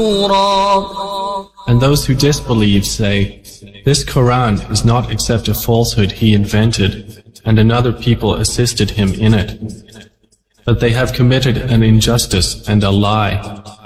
And those who disbelieve say, this Quran is not except a falsehood he invented, and another people assisted him in it. But they have committed an injustice and a lie.